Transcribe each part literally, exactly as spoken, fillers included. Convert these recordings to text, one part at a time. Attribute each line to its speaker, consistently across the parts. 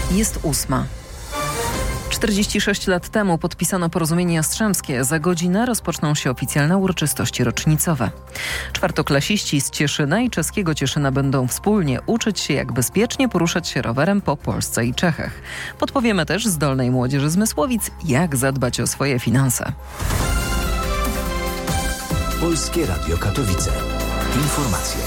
Speaker 1: Jest ósma. czterdzieści sześć lat temu podpisano porozumienie jastrzębskie. Za godzinę rozpoczną się oficjalne uroczystości rocznicowe. Czwartoklasiści z Cieszyna i czeskiego Cieszyna będą wspólnie uczyć się, jak bezpiecznie poruszać się rowerem po Polsce i Czechach. Podpowiemy też zdolnej młodzieży z Mysłowic, jak zadbać o swoje finanse.
Speaker 2: Polskie Radio Katowice. Informacje.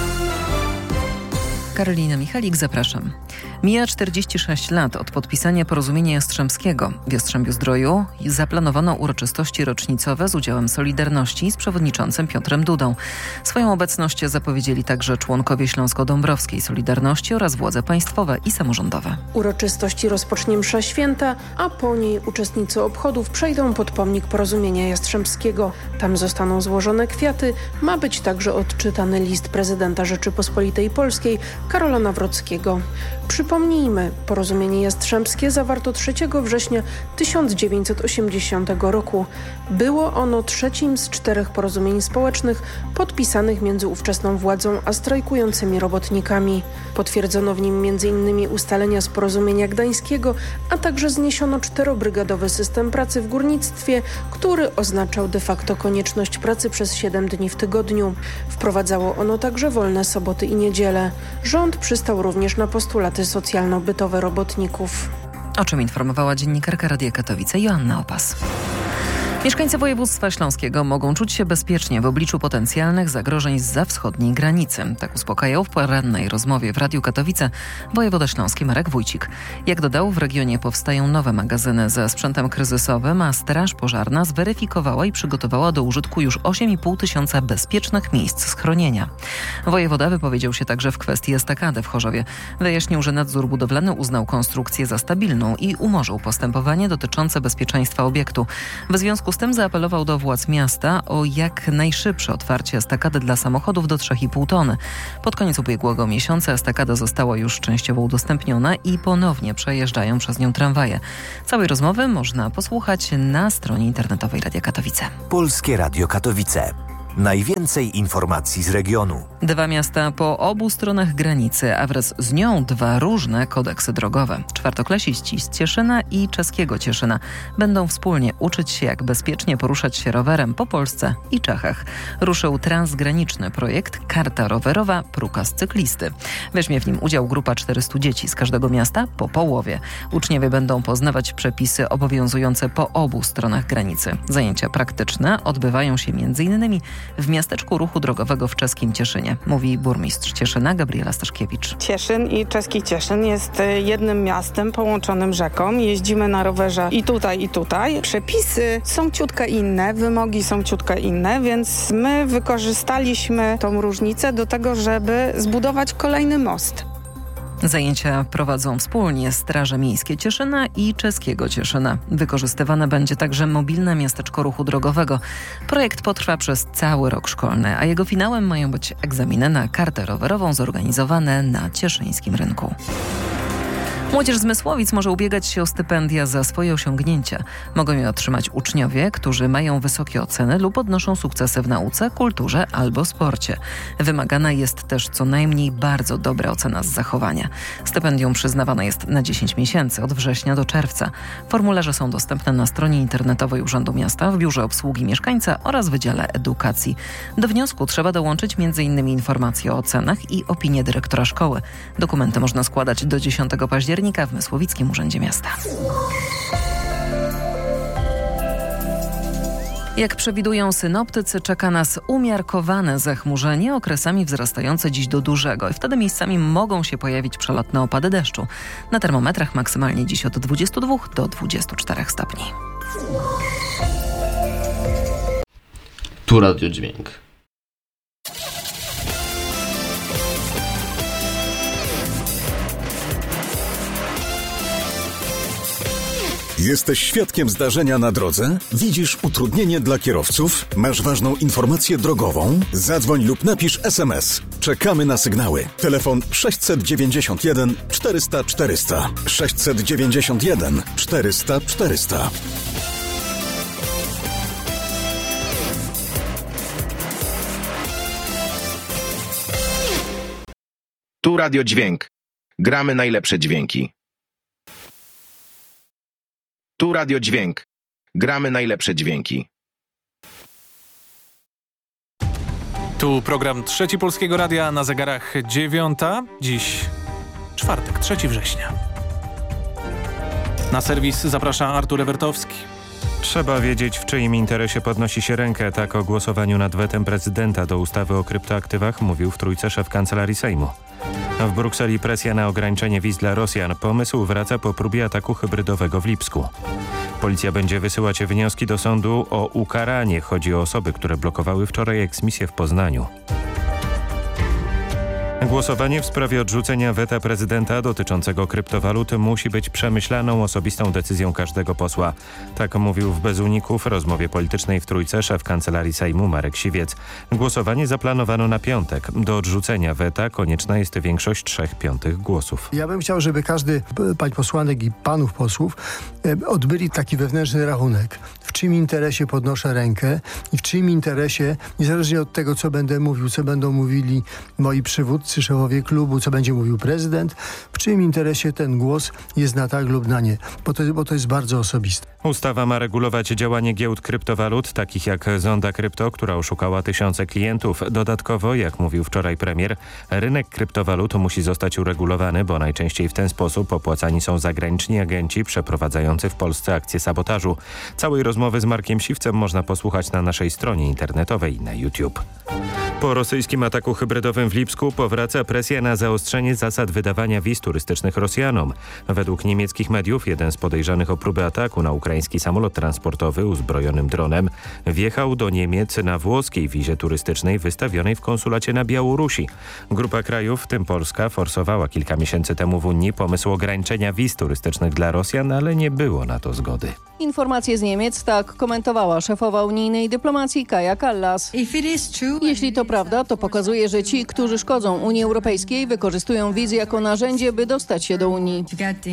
Speaker 1: Karolina Michalik, zapraszam. Mija czterdzieści sześć lat od podpisania porozumienia jastrzębskiego. W Jastrzębiu-Zdroju zaplanowano uroczystości rocznicowe z udziałem Solidarności z przewodniczącym Piotrem Dudą. Swoją obecność zapowiedzieli także członkowie Śląsko-Dąbrowskiej Solidarności oraz władze państwowe i samorządowe.
Speaker 3: Uroczystości rozpocznie msza święta, a po niej uczestnicy obchodów przejdą pod pomnik porozumienia jastrzębskiego. Tam zostaną złożone kwiaty. Ma być także odczytany list prezydenta Rzeczypospolitej Polskiej Karola Nawrockiego. Przypomnijmy, porozumienie jastrzębskie zawarto trzeciego września tysiąc dziewięćset osiemdziesiątego roku. Było ono trzecim z czterech porozumień społecznych podpisanych między ówczesną władzą a strajkującymi robotnikami. Potwierdzono w nim między innymi ustalenia z porozumienia gdańskiego, a także zniesiono czterobrygadowy system pracy w górnictwie, który oznaczał de facto konieczność pracy przez siedem dni w tygodniu. Wprowadzało ono także wolne soboty i niedziele. Rząd przystał również na postulaty socjalno-bytowe robotników.
Speaker 1: O czym informowała dziennikarka Radia Katowice Joanna Opas. Mieszkańcy województwa śląskiego mogą czuć się bezpiecznie w obliczu potencjalnych zagrożeń zza wschodniej granicy. Tak uspokajał w porannej rozmowie w Radiu Katowice wojewoda śląski Marek Wójcik. Jak dodał, w regionie powstają nowe magazyny ze sprzętem kryzysowym, a Straż Pożarna zweryfikowała i przygotowała do użytku już osiem i pół tysiąca bezpiecznych miejsc schronienia. Wojewoda wypowiedział się także w kwestii estakady w Chorzowie. Wyjaśnił, że nadzór budowlany uznał konstrukcję za stabilną i umorzył postępowanie dotyczące bezpieczeństwa obiektu. W związku z tym zaapelował do władz miasta o jak najszybsze otwarcie estakady dla samochodów do trzy i pół tony. Pod koniec ubiegłego miesiąca estakada została już częściowo udostępniona i ponownie przejeżdżają przez nią tramwaje. Całej rozmowy można posłuchać na stronie internetowej Radia Katowice.
Speaker 2: Polskie Radio Katowice. Najwięcej informacji z regionu.
Speaker 1: Dwa miasta po obu stronach granicy, a wraz z nią dwa różne kodeksy drogowe. Czwartoklasiści z Cieszyna i czeskiego Cieszyna będą wspólnie uczyć się, jak bezpiecznie poruszać się rowerem po Polsce i Czechach. Ruszył transgraniczny projekt Karta rowerowa Próbka z cyklisty. Weźmie w nim udział grupa czterystu dzieci z każdego miasta po połowie. Uczniowie będą poznawać przepisy obowiązujące po obu stronach granicy. Zajęcia praktyczne odbywają się między innymi w miasteczku ruchu drogowego w czeskim Cieszynie, mówi burmistrz Cieszyna Gabriela Staszkiewicz.
Speaker 4: Cieszyn i czeski Cieszyn jest jednym miastem połączonym rzeką. Jeździmy na rowerze i tutaj, i tutaj. Przepisy są ciutkę inne, wymogi są ciutkę inne, więc my wykorzystaliśmy tą różnicę do tego, żeby zbudować kolejny most.
Speaker 1: Zajęcia prowadzą wspólnie Straże Miejskie Cieszyna i czeskiego Cieszyna. Wykorzystywane będzie także mobilne miasteczko ruchu drogowego. Projekt potrwa przez cały rok szkolny, a jego finałem mają być egzaminy na kartę rowerową zorganizowane na cieszyńskim rynku. Młodzież z Mysłowic może ubiegać się o stypendia za swoje osiągnięcia. Mogą je otrzymać uczniowie, którzy mają wysokie oceny lub odnoszą sukcesy w nauce, kulturze albo sporcie. Wymagana jest też co najmniej bardzo dobra ocena z zachowania. Stypendium przyznawane jest na dziesięć miesięcy, od września do czerwca. Formularze są dostępne na stronie internetowej Urzędu Miasta, w Biurze Obsługi Mieszkańca oraz Wydziale Edukacji. Do wniosku trzeba dołączyć między innymi informacje o ocenach i opinię dyrektora szkoły. Dokumenty można składać do dziesiątego października w Mysłowickim Urzędzie Miasta. Jak przewidują synoptycy, czeka nas umiarkowane zachmurzenie, okresami wzrastające dziś do dużego i wtedy miejscami mogą się pojawić przelotne opady deszczu. Na termometrach maksymalnie dziś od dwudziestu dwóch do dwudziestu czterech stopni.
Speaker 5: Tu Radio Dźwięk.
Speaker 6: Jesteś świadkiem zdarzenia na drodze? Widzisz utrudnienie dla kierowców? Masz ważną informację drogową? Zadzwoń lub napisz es em es. Czekamy na sygnały. Telefon sześćset dziewięćdziesiąt jeden czterysta czterysta. sześćset dziewięćdziesiąt jeden czterysta czterysta.
Speaker 7: Tu Radio Dźwięk. Gramy najlepsze dźwięki. Tu Radio Dźwięk. Gramy najlepsze dźwięki.
Speaker 8: Tu program Trzeci Polskiego Radia, na zegarach dziewiąta. Dziś czwartek, trzeciego września. Na serwis zaprasza Artur Ewertowski.
Speaker 9: Trzeba wiedzieć, w czyim interesie podnosi się rękę. Tak o głosowaniu nad wetem prezydenta do ustawy o kryptoaktywach mówił w Trójce szef Kancelarii Sejmu. W Brukseli presja na ograniczenie wiz dla Rosjan. Pomysł wraca po próbie ataku hybrydowego w Lipsku. Policja będzie wysyłać wnioski do sądu o ukaranie. Chodzi o osoby, które blokowały wczoraj eksmisję w Poznaniu. Głosowanie w sprawie odrzucenia weta prezydenta dotyczącego kryptowalut musi być przemyślaną, osobistą decyzją każdego posła. Tak mówił w Bez Uników w rozmowie politycznej w Trójce szef Kancelarii Sejmu Marek Siwiec. Głosowanie zaplanowano na piątek. Do odrzucenia weta konieczna jest większość trzech piątych głosów.
Speaker 10: Ja bym chciał, żeby każdy pań posłanek i panów posłów odbyli taki wewnętrzny rachunek. W czyim interesie podnoszę rękę i w czyim interesie, niezależnie od tego, co będę mówił, co będą mówili moi przywódcy, szefowie klubu, co będzie mówił prezydent, w czyim interesie ten głos jest na tak lub na nie, bo to, bo to jest bardzo osobiste.
Speaker 9: Ustawa ma regulować działanie giełd kryptowalut, takich jak Zonda Krypto, która oszukała tysiące klientów. Dodatkowo, jak mówił wczoraj premier, rynek kryptowalut musi zostać uregulowany, bo najczęściej w ten sposób opłacani są zagraniczni agenci przeprowadzający w Polsce akcje sabotażu. Całej rozmowy z Markiem Siwcem można posłuchać na naszej stronie internetowej i na YouTube. Po rosyjskim ataku hybrydowym w Lipsku powraca presja na zaostrzenie zasad wydawania wiz turystycznych Rosjanom. Według niemieckich mediów jeden z podejrzanych o próbę ataku na ukraiński samolot transportowy uzbrojonym dronem wjechał do Niemiec na włoskiej wizie turystycznej wystawionej w konsulacie na Białorusi. Grupa krajów, w tym Polska, forsowała kilka miesięcy temu w Unii pomysł ograniczenia wiz turystycznych dla Rosjan, ale nie było na to zgody.
Speaker 11: Informacje z Niemiec tak komentowała szefowa unijnej dyplomacji Kaja Kallas. Jeśli to prawda, to pokazuje, że ci, którzy szkodzą Unii Europejskiej, wykorzystują wiz jako narzędzie, by dostać się do Unii.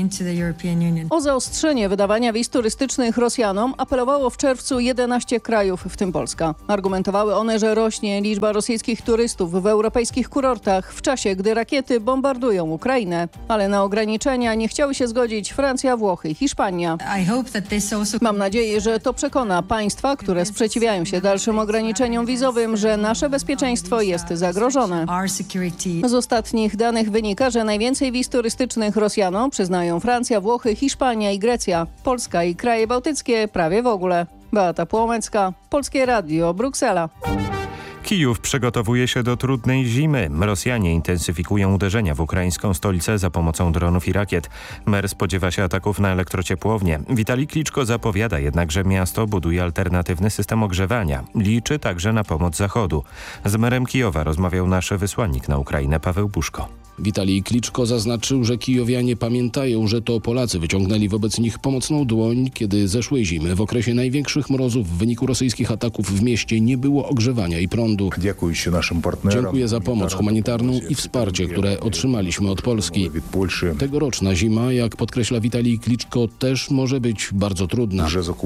Speaker 11: O zaostrzenie wydawania wiz turystycznych Rosjanom apelowało w czerwcu jedenaście krajów, w tym Polska. Argumentowały one, że rośnie liczba rosyjskich turystów w europejskich kurortach w czasie, gdy rakiety bombardują Ukrainę. Ale na ograniczenia nie chciały się zgodzić Francja, Włochy i Hiszpania. Mam nadzieję, że to przekona państwa, które sprzeciwiają się dalszym ograniczeniom wizowym, że nasze bezpieczeństwo jest zagrożone. Z ostatnich danych wynika, że najwięcej wiz turystycznych Rosjanom przyznają Francja, Włochy, Hiszpania i Grecja. Polska i kraje bałtyckie prawie w ogóle. Beata Płomecka, Polskie Radio, Bruksela.
Speaker 9: Kijów przygotowuje się do trudnej zimy. Rosjanie intensyfikują uderzenia w ukraińską stolicę za pomocą dronów i rakiet. Mer spodziewa się ataków na elektrociepłownię. Witalij Kliczko zapowiada jednak, że miasto buduje alternatywny system ogrzewania. Liczy także na pomoc Zachodu. Z merem Kijowa rozmawiał nasz wysłannik na Ukrainę Paweł Buszko.
Speaker 12: Witalij Kliczko zaznaczył, że kijowianie pamiętają, że to Polacy wyciągnęli wobec nich pomocną dłoń, kiedy zeszłej zimy w okresie największych mrozów w wyniku rosyjskich ataków w mieście nie było ogrzewania i prądu. Dziękuję za pomoc humanitarną i wsparcie, które otrzymaliśmy od Polski. Tegoroczna zima, jak podkreśla Witalij Kliczko, też może być bardzo trudna.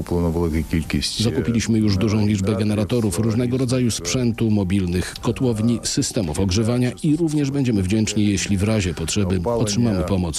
Speaker 12: Zakupiliśmy już dużą liczbę generatorów, różnego rodzaju sprzętu, mobilnych kotłowni, systemów ogrzewania i również będziemy wdzięczni, jeśli w razie potrzeby otrzymamy pomoc.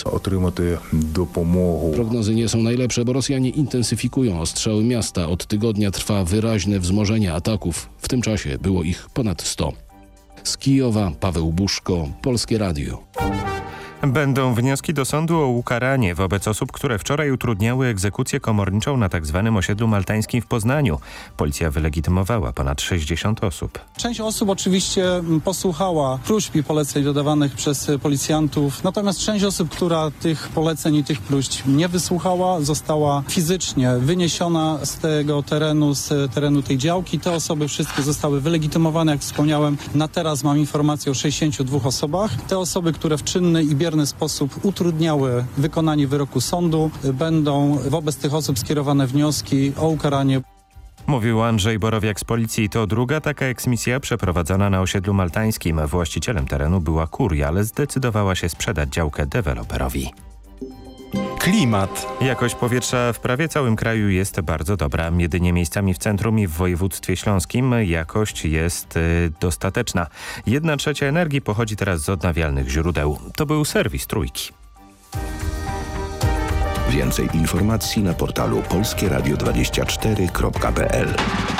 Speaker 12: Prognozy nie są najlepsze, bo Rosjanie intensyfikują ostrzały miasta. Od tygodnia trwa wyraźne wzmożenie ataków. W tym czasie było ich ponad sto. Z Kijowa Paweł Buszko, Polskie Radio.
Speaker 9: Będą wnioski do sądu o ukaranie wobec osób, które wczoraj utrudniały egzekucję komorniczą na tzw. osiedlu maltańskim w Poznaniu. Policja wylegitymowała ponad sześćdziesiąt osób.
Speaker 13: Część osób oczywiście posłuchała próśb i poleceń wydawanych przez policjantów, natomiast część osób, która tych poleceń i tych próśb nie wysłuchała, została fizycznie wyniesiona z tego terenu, z terenu tej działki. Te osoby wszystkie zostały wylegitymowane, jak wspomniałem. Na teraz mam informację o sześćdziesięciu dwóch osobach. Te osoby, które w czynny i bierny sposób utrudniały wykonanie wyroku sądu, będą wobec tych osób skierowane wnioski o ukaranie.
Speaker 9: Mówił Andrzej Borowiak z policji. To druga taka eksmisja przeprowadzona na osiedlu maltańskim. Właścicielem terenu była kuria, ale zdecydowała się sprzedać działkę deweloperowi.
Speaker 8: Klimat.
Speaker 9: Jakość powietrza w prawie całym kraju jest bardzo dobra. Jedynie miejscami w centrum i w województwie śląskim jakość jest y, dostateczna. Jedna trzecia energii pochodzi teraz z odnawialnych źródeł. To był serwis Trójki.
Speaker 7: Więcej informacji na portalu polskie radio dwadzieścia cztery kropka p l.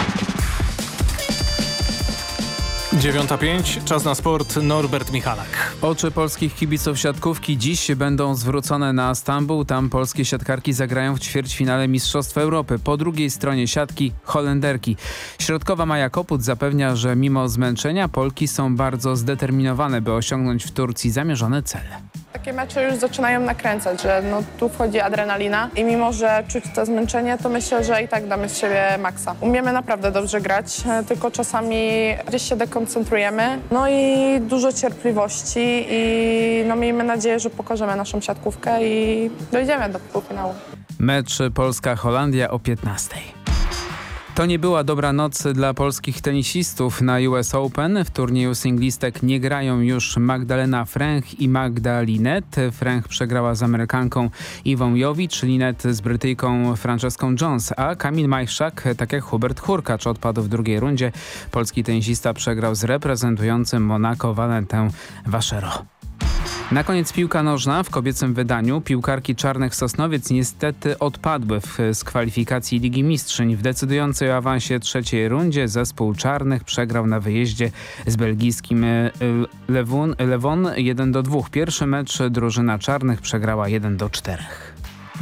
Speaker 8: dziewiąta pięć, czas na sport, Norbert Michalak.
Speaker 14: Oczy polskich kibiców siatkówki dziś będą zwrócone na Stambuł. Tam polskie siatkarki zagrają w ćwierćfinale Mistrzostw Europy. Po drugiej stronie siatki Holenderki. Środkowa Maja Koput zapewnia, że mimo zmęczenia Polki są bardzo zdeterminowane, by osiągnąć w Turcji zamierzone cele.
Speaker 15: Takie mecze już zaczynają nakręcać, że no, tu wchodzi adrenalina i mimo, że czuć to zmęczenie, to myślę, że i tak damy z siebie maksa. Umiemy naprawdę dobrze grać, tylko czasami gdzieś się dekoncentrujemy. No i dużo cierpliwości i no, miejmy nadzieję, że pokażemy naszą siatkówkę i dojdziemy do półfinału.
Speaker 14: Mecz Polska-Holandia o piętnastej. To nie była dobra noc dla polskich tenisistów na U S Open. W turnieju singlistek nie grają już Magdalena Fręch i Magda Linnet. Fręch przegrała z Amerykanką Iwą Jowicz, Linnet z Brytyjką Franceską Jones, a Kamil Majszak, tak jak Hubert Hurkacz, odpadł w drugiej rundzie. Polski tenisista przegrał z reprezentującym Monako Valentę Vachereau. Na koniec piłka nożna. W kobiecym wydaniu piłkarki Czarnych Sosnowiec niestety odpadły w, z kwalifikacji Ligi Mistrzyń. W decydującej o awansie trzeciej rundzie zespół Czarnych przegrał na wyjeździe z belgijskim Lewon, Lewon jeden do dwóch. Pierwszy mecz drużyna Czarnych przegrała jeden do czterech.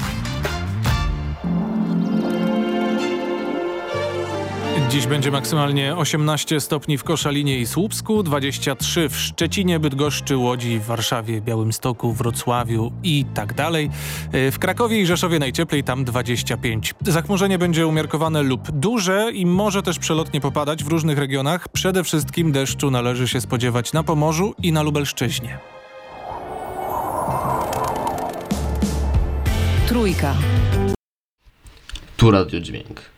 Speaker 8: Dziś będzie maksymalnie osiemnaście stopni w Koszalinie i Słupsku, dwadzieścia trzy w Szczecinie, Bydgoszczy, Łodzi, Warszawie, Białymstoku, Wrocławiu i tak dalej. W Krakowie i Rzeszowie najcieplej, tam dwadzieścia pięć. Zachmurzenie będzie umiarkowane lub duże i może też przelotnie popadać w różnych regionach. Przede wszystkim deszczu należy się spodziewać na Pomorzu i na Lubelszczyźnie.
Speaker 1: Trójka.
Speaker 5: Tu Radio Dźwięk.